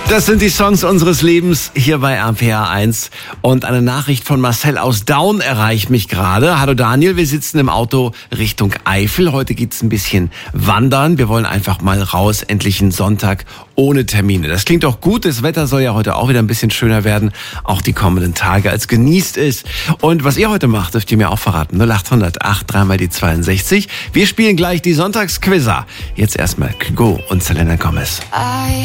Das sind die Songs unseres Lebens hier bei RPR 1. Und eine Nachricht von Marcel aus Daun erreicht mich gerade. Hallo Daniel, wir sitzen im Auto Richtung Eifel. Heute geht's ein bisschen wandern. Wir wollen einfach mal raus, endlich einen Sonntag ohne Termine. Das klingt doch gut. Das Wetter soll ja heute auch wieder ein bisschen schöner werden. Auch die kommenden Tage. Als genießt es. Und was ihr heute macht, dürft ihr mir auch verraten. 0800 8 3 mal die 62. Wir spielen gleich die Sonntagsquizzer. Jetzt erstmal Kygo und Selena Gomez.